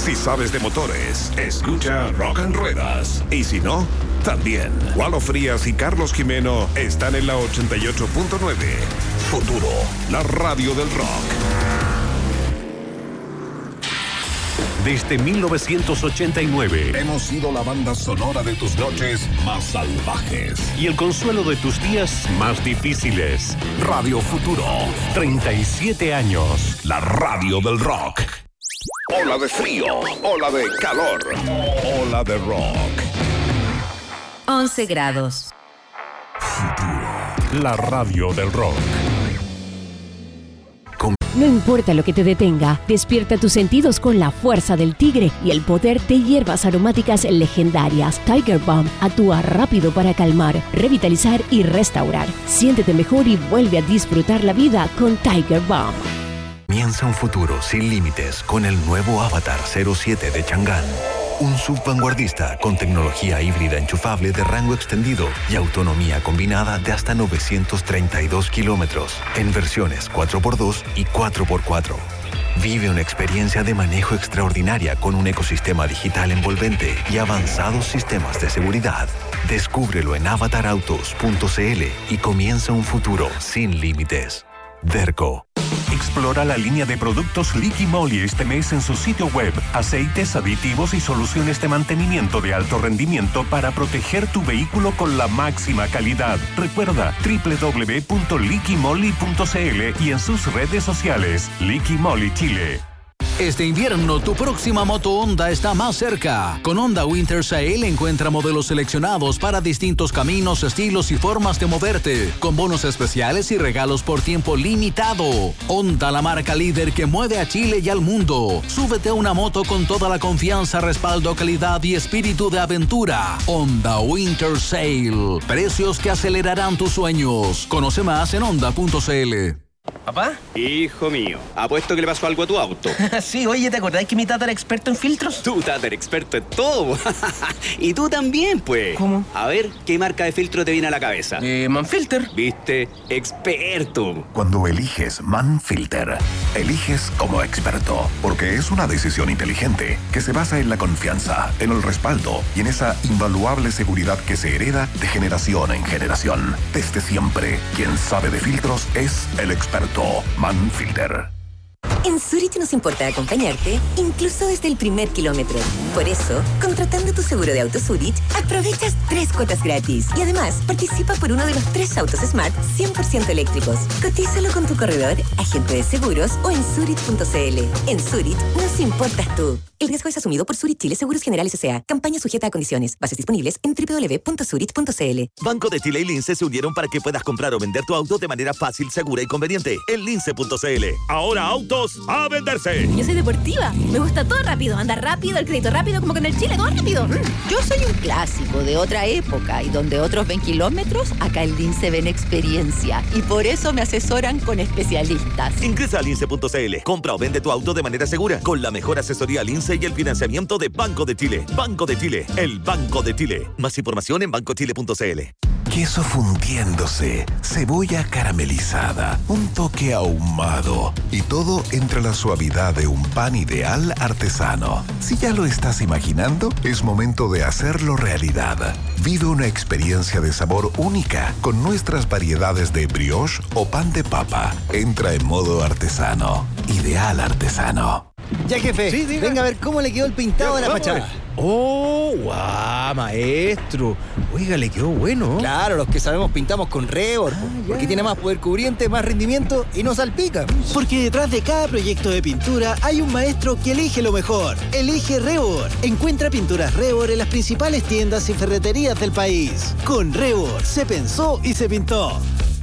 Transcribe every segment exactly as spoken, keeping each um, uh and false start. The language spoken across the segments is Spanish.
Si sabes de motores, escucha Rock and Ruedas. Y si no, también. Walo Frías y Carlos Jimeno están en la ochenta y ocho punto nueve. Futuro, la radio del rock. Desde mil novecientos ochenta y nueve hemos sido la banda sonora de tus noches más salvajes y el consuelo de tus días más difíciles. Radio Futuro, treinta y siete años. La radio del rock. Ola de frío, ola de calor, ola de rock. once grados. Futuro, la radio del rock. No importa lo que te detenga, despierta tus sentidos con la fuerza del tigre y el poder de hierbas aromáticas legendarias. Tiger Balm actúa rápido para calmar, revitalizar y restaurar. Siéntete mejor y vuelve a disfrutar la vida con Tiger Balm. Comienza un futuro sin límites con el nuevo Avatar cero siete de Chang'an. Un sub vanguardista con tecnología híbrida enchufable de rango extendido y autonomía combinada de hasta novecientos treinta y dos kilómetros en versiones cuatro por dos y cuatro por cuatro. Vive una experiencia de manejo extraordinaria con un ecosistema digital envolvente y avanzados sistemas de seguridad. Descúbrelo en avatar autos punto c l y comienza un futuro sin límites. Derco. Explora la línea de productos Liqui Moly este mes en su sitio web. Aceites, aditivos y soluciones de mantenimiento de alto rendimiento para proteger tu vehículo con la máxima calidad. Recuerda doble u doble u doble u punto liqui moly punto c l y en sus redes sociales. Liqui Moly Chile. Este invierno, tu próxima moto Honda está más cerca. Con Honda Winter Sale encuentra modelos seleccionados para distintos caminos, estilos y formas de moverte, con bonos especiales y regalos por tiempo limitado. Honda, la marca líder que mueve a Chile y al mundo. Súbete a una moto con toda la confianza, respaldo, calidad y espíritu de aventura. Honda Winter Sale. Precios que acelerarán tus sueños. Conoce más en honda punto c l. ¿Papá? Hijo mío, apuesto que le pasó algo a tu auto. Sí, oye, ¿te acordás que mi tata era experto en filtros? Tu tata era experto en todo. Y tú también, pues. ¿Cómo? A ver, ¿qué marca de filtro te viene a la cabeza? Eh, Manfilter. ¿Viste? Experto. Cuando eliges Manfilter, eliges como experto, porque es una decisión inteligente que se basa en la confianza, en el respaldo y en esa invaluable seguridad que se hereda de generación en generación. Desde siempre, quien sabe de filtros es el experto Manfilter. En Zurich nos importa acompañarte, incluso desde el primer kilómetro. Por eso, contratando tu seguro de auto Zurich, aprovechas tres cuotas gratis. Y además, participa por uno de los tres autos Smart cien por ciento eléctricos. Cotízalo con tu corredor, agente de seguros o en zurich punto c l. En Zurich, nos importas tú. El riesgo es asumido por Zurich Chile Seguros Generales S A. Campaña sujeta a condiciones. Bases disponibles en doble u doble u doble u punto zurich punto c l. Banco de Chile y Lince se unieron para que puedas comprar o vender tu auto de manera fácil, segura y conveniente. En lince punto c l. Ahora autos a venderse. Yo soy deportiva. Me gusta todo rápido. Andar rápido, el crédito rápido, como con el Chile, todo rápido. Yo soy un clásico de otra época y donde otros ven kilómetros, acá en Lince ven experiencia. Y por eso me asesoran con especialistas. Ingresa a lince punto c l. Compra o vende tu auto de manera segura con la mejor asesoría Lince y el financiamiento de Banco de Chile. Banco de Chile, el Banco de Chile. Más información en banco chile punto c l. Queso fundiéndose, cebolla caramelizada, un toque ahumado y todo entre la suavidad de un pan ideal artesano. Si ya lo estás imaginando, es momento de hacerlo realidad. Vive una experiencia de sabor única con nuestras variedades de brioche o pan de papa. Entra en modo artesano. Ideal artesano. Ya, jefe, sí, venga a ver cómo le quedó el pintado de la fachada. ¡Oh, guau, maestro! Oiga, le quedó bueno. Claro, los que sabemos pintamos con Rebor, ah, porque tiene más poder cubriente, más rendimiento y no salpica. Porque detrás de cada proyecto de pintura hay un maestro que elige lo mejor. Elige Rebor. Encuentra pinturas Rebor en las principales tiendas y ferreterías del país. Con Rebor se pensó y se pintó.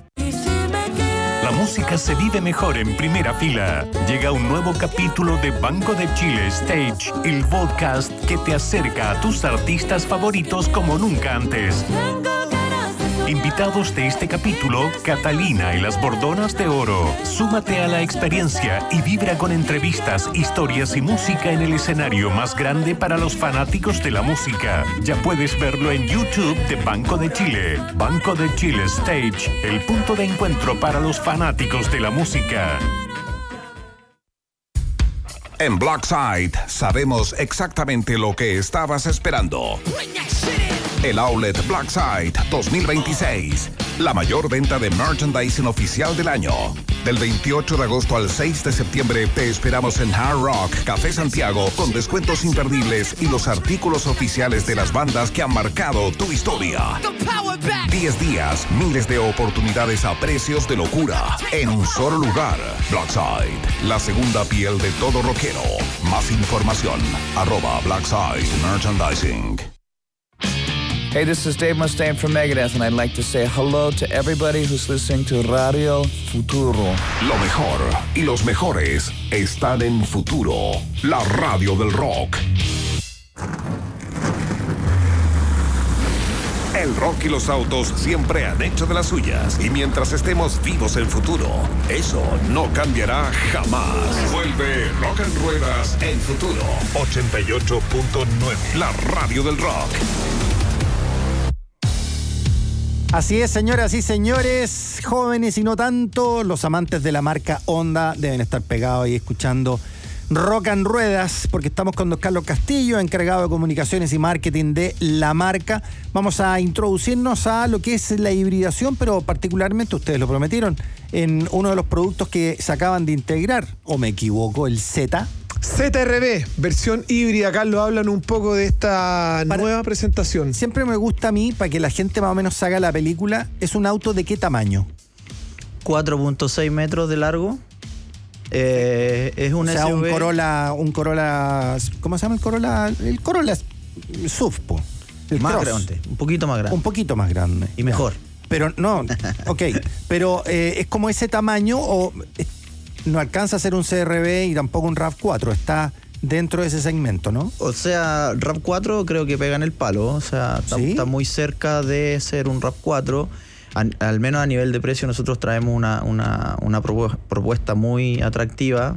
La música se vive mejor en primera fila. Llega un nuevo capítulo de Banco de Chile Stage, el podcast que te acerca a tus artistas favoritos como nunca antes. Invitados de este capítulo, Catalina y las Bordonas de Oro. Súmate a la experiencia y vibra con entrevistas, historias y música en el escenario más grande para los fanáticos de la música. Ya puedes verlo en YouTube de Banco de Chile. Banco de Chile Stage, el punto de encuentro para los fanáticos de la música. En Blackside sabemos exactamente lo que estabas esperando. El Outlet Blackside dos mil veintiséis. La mayor venta de merchandising oficial del año. Del veintiocho de agosto al seis de septiembre te esperamos en Hard Rock Café Santiago con descuentos imperdibles y los artículos oficiales de las bandas que han marcado tu historia. diez días, miles de oportunidades a precios de locura en un solo lugar. Blackside, la segunda piel de todo rockero. Más información, arroba Blackside Merchandising. Hey, this is Dave Mustaine from Megadeth, and I'd like to say hello to everybody who's listening to Radio Futuro. Lo mejor y los mejores están en Futuro, la radio del rock. El rock y los autos siempre han hecho de las suyas, y mientras estemos vivos en Futuro, eso no cambiará jamás. Vuelve Rock and Ruedas en Futuro ochenta y ocho punto nueve, la radio del rock. Así es, señoras y señores, jóvenes y no tanto, los amantes de la marca Honda deben estar pegados ahí escuchando Rock and Ruedas, porque estamos con don Carlos Castillo, encargado de comunicaciones y marketing de la marca. Vamos a introducirnos a lo que es la hibridación, pero particularmente, ustedes lo prometieron, en uno de los productos que se acaban de integrar, o me equivoco, el Z. Z R B, versión híbrida. Carlos, hablan un poco de esta para, nueva presentación. Siempre me gusta a mí, para que la gente más o menos haga la película, ¿es un auto de qué tamaño? cuatro punto seis metros de largo. Eh, es un o sea, S U V. un Corolla, un Corolla, ¿cómo se llama el Corolla? El Corolla S U V, po. El más Cross. grande, un poquito más grande. Un poquito más grande. Y mejor. Pero no, ok, pero eh, es como ese tamaño o eh, no alcanza a ser un C R V y tampoco un RAV cuatro, está dentro de ese segmento, ¿no? O sea, RAV cuatro creo que pega en el palo, o sea, está, ¿sí? está muy cerca de ser un RAV cuatro. Al, al menos a nivel de precio nosotros traemos una, una, una propuesta muy atractiva,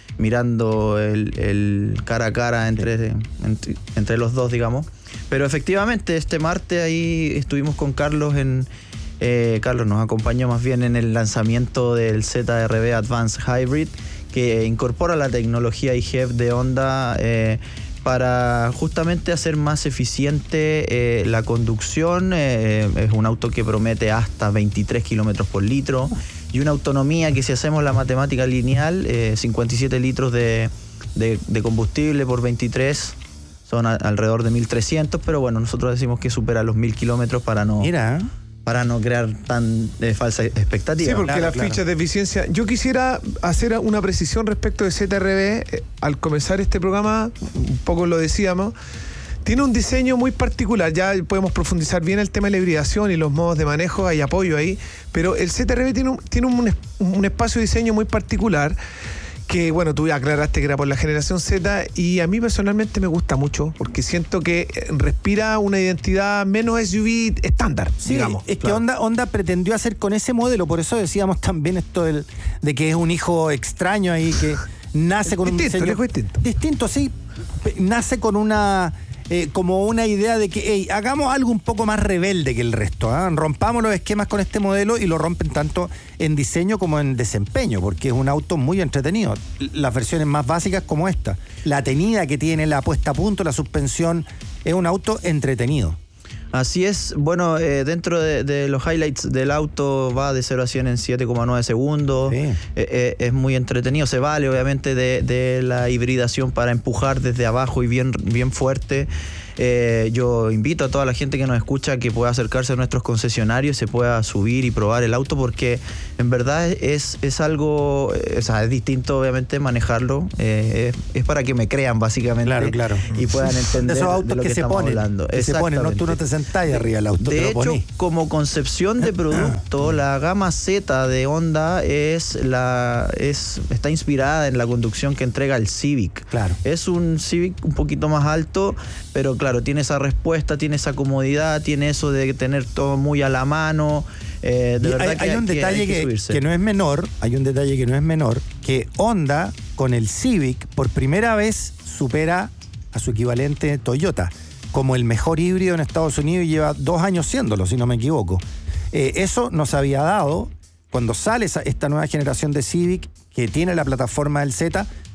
mirando el, el cara a cara entre, sí. entre, entre los dos, digamos. Pero efectivamente, este martes ahí estuvimos con Carlos en... Eh, Carlos nos acompañó más bien en el lanzamiento del Z R B Advanced Hybrid, que incorpora la tecnología I G E V de Honda eh, para justamente hacer más eficiente eh, la conducción. Eh, es un auto que promete hasta veintitrés kilómetros por litro y una autonomía que, si hacemos la matemática lineal, eh, cincuenta y siete litros de, de, de combustible por veintitrés son a, alrededor de mil trescientos, pero bueno, nosotros decimos que supera los mil kilómetros para no... Mira, para no crear tan eh, falsa expectativa. Sí, porque claro, las claro. fichas de eficiencia... Yo quisiera hacer una precisión respecto de Z R B. Eh, al comenzar este programa, un poco lo decíamos, tiene un diseño muy particular. Ya podemos profundizar bien el tema de la hibridación y los modos de manejo, hay apoyo ahí, pero el Z R B tiene un, tiene un, un espacio de diseño muy particular, que bueno, tú ya aclaraste que era por la generación Z, y a mí personalmente me gusta mucho porque siento que respira una identidad menos S U V estándar, sí, digamos. Es claro. que Honda, Honda pretendió hacer con ese modelo, por eso decíamos también esto del, de que es un hijo extraño ahí que nace con distinto, un diseño distinto. distinto, sí, nace con una eh, como una idea de que hey, hagamos algo un poco más rebelde que el resto, ¿eh? Rompamos los esquemas con este modelo, y lo rompen tanto en diseño como en desempeño, porque es un auto muy entretenido. Las versiones más básicas como esta, la tenida que tiene, la puesta a punto, la suspensión, es un auto entretenido. Así es, bueno, eh, dentro de, de los highlights del auto va de cero a cien en siete coma nueve segundos, sí. eh, eh, es muy entretenido, se vale obviamente de, de la hibridación para empujar desde abajo y bien, bien fuerte. Eh, yo invito a toda la gente que nos escucha que pueda acercarse a nuestros concesionarios, se pueda subir y probar el auto, porque en verdad es, es algo, o sea, es distinto obviamente manejarlo, eh, es, es para que me crean básicamente, claro, claro. y puedan entender esos autos de lo que, que se estamos ponen, hablando. Que se ponen, no, tú no te sentás arriba del auto, de te lo hecho, ponís. Como concepción de producto, la gama Z de Honda es la es está inspirada en la conducción que entrega el Civic. Claro. Es un Civic un poquito más alto, pero claro, tiene esa respuesta, tiene esa comodidad, tiene eso de tener todo muy a la mano. Eh, de verdad hay, que hay un que detalle hay que, que, que no es menor, hay un detalle que no es menor, que Honda con el Civic por primera vez supera a su equivalente Toyota como el mejor híbrido en Estados Unidos, y lleva dos años siéndolo, si no me equivoco. Eh, eso nos había dado cuando sale esa, esta nueva generación de Civic que tiene la plataforma del Z.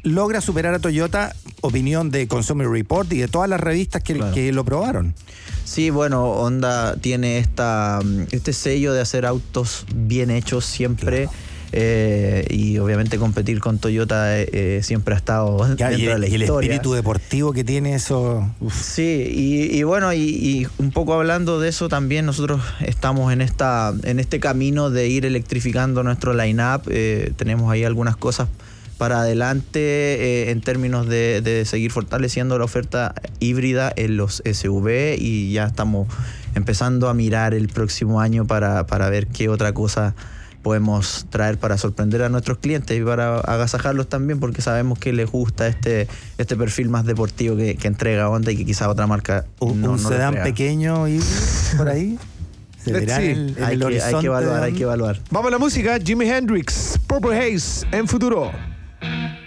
logra superar a Toyota, opinión de Consumer Report y de todas las revistas que, claro. que lo probaron. Sí, bueno, Honda tiene esta, este sello de hacer autos bien hechos siempre. Claro. Eh, y obviamente competir con Toyota eh, siempre ha estado ya, dentro y, de la y historia. el espíritu deportivo que tiene eso. Uf. Sí, y, y bueno, y, y un poco hablando de eso también, nosotros estamos en esta en este camino de ir electrificando nuestro line-up. Eh, tenemos ahí algunas cosas para adelante eh, en términos de, de seguir fortaleciendo la oferta híbrida en los S U V, y ya estamos empezando a mirar el próximo año para, para ver qué otra cosa podemos traer para sorprender a nuestros clientes y para agasajarlos también, porque sabemos que les gusta este, este perfil más deportivo que, que entrega Honda y que quizá otra marca un, no, un no sedán pequeño y por ahí se verá en el, en hay, el que, horizonte. hay que evaluar, hay que evaluar. Vamos a la música. Jimi Hendrix, Purple Haze en Futuro.